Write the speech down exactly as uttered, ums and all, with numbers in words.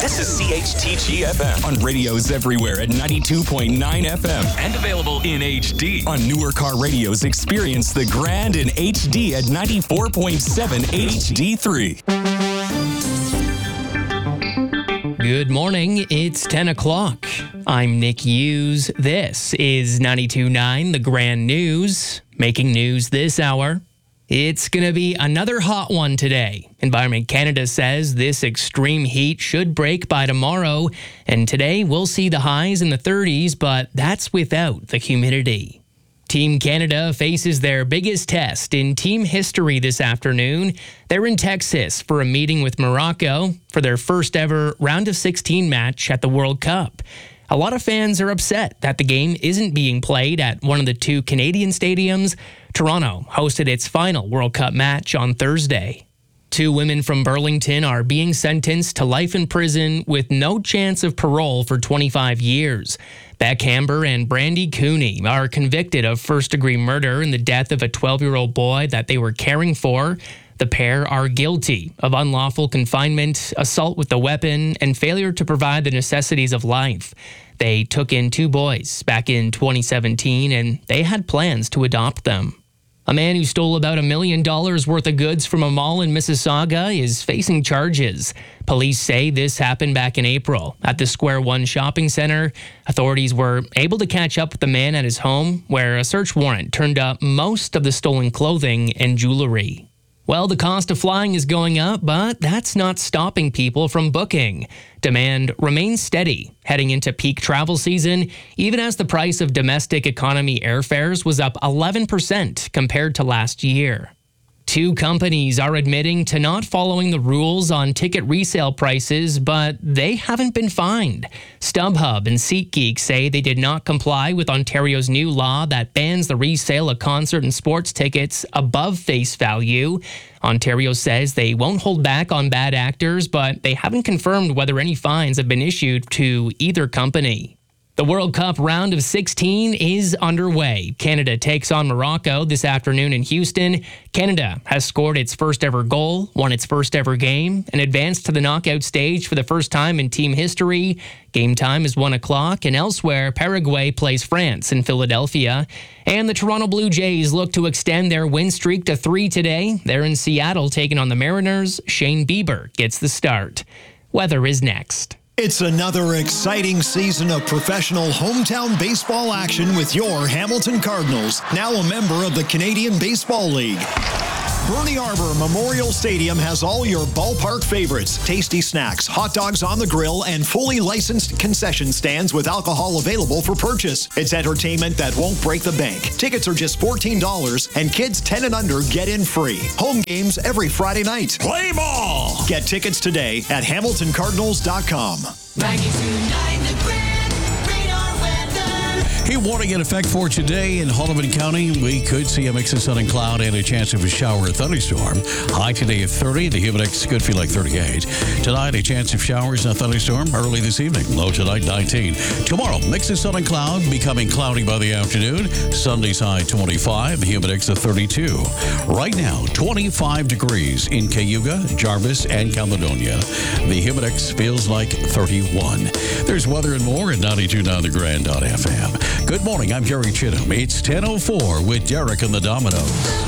This is C H T G F M. On radios everywhere at ninety-two point nine F M. And available in H D. On newer car radios, experience the grand in H D at ninety-four point seven H D three. Good morning. It's ten o'clock. I'm Nick Hughes. This is ninety-two point nine The Grand News. Making news this hour. It's going to be another hot one today. Environment Canada says this extreme heat should break by tomorrow. And today we'll see the highs in the thirties, but that's without the humidity. Team Canada faces their biggest test in team history this afternoon. They're in Texas for a meeting with Morocco for their first ever round of sixteen match at the World Cup. A lot of fans are upset that the game isn't being played at one of the two Canadian stadiums. Toronto hosted its final World Cup match on Thursday. Two women from Burlington are being sentenced to life in prison with no chance of parole for twenty-five years. Beck Hamber and Brandy Cooney are convicted of first-degree murder in the death of a twelve-year-old boy that they were caring for. The pair are guilty of unlawful confinement, assault with a weapon, and failure to provide the necessities of life. They took in two boys back in twenty seventeen, and they had plans to adopt them. A man who stole about a million dollars worth of goods from a mall in Mississauga is facing charges. Police say this happened back in April at the Square One shopping center. Authorities were able to catch up with the man at his home, where a search warrant turned up most of the stolen clothing and jewelry. Well, the cost of flying is going up, but that's not stopping people from booking. Demand remains steady heading into peak travel season, even as the price of domestic economy airfares was up eleven percent compared to last year. Two companies are admitting to not following the rules on ticket resale prices, but they haven't been fined. StubHub and SeatGeek say they did not comply with Ontario's new law that bans the resale of concert and sports tickets above face value. Ontario says they won't hold back on bad actors, but they haven't confirmed whether any fines have been issued to either company. The World Cup round of sixteen is underway. Canada takes on Morocco this afternoon in Houston. Canada has scored its first ever goal, won its first ever game, and advanced to the knockout stage for the first time in team history. Game time is one o'clock, and elsewhere, Paraguay plays France in Philadelphia. And the Toronto Blue Jays look to extend their win streak to three today. They're in Seattle taking on the Mariners. Shane Bieber gets the start. Weather is next. It's another exciting season of professional hometown baseball action with your Hamilton Cardinals, now a member of the Canadian Baseball League. Burnie Arbor Memorial Stadium has all your ballpark favorites, tasty snacks, hot dogs on the grill, and fully licensed concession stands with alcohol available for purchase. It's entertainment that won't break the bank. Tickets are just fourteen dollars, and kids ten and under get in free. Home games every Friday night. Play ball! Get tickets today at hamilton cardinals dot com. ninety-two point nine The Grand Radar Weather. Hey, warning in effect for today in Haldimand County. We could see a mix of sun and cloud and a chance of a shower or thunderstorm. High today at thirty. The humid index could feel like thirty-eight. Tonight, a chance of showers and a thunderstorm early this evening. Low tonight, nineteen. Tomorrow, mix of sun and cloud, becoming cloudy by the afternoon. Sunday's high, twenty-five. The humid index of thirty-two. Right now, twenty-five degrees in Cayuga, Jarvis, and Caledonia. The humid index feels like thirty-one. There's weather and more at ninety-two point nine The Grand dot F M. Good morning. I'm Jerry Chittum. It's ten oh four with Derek and the Dominoes.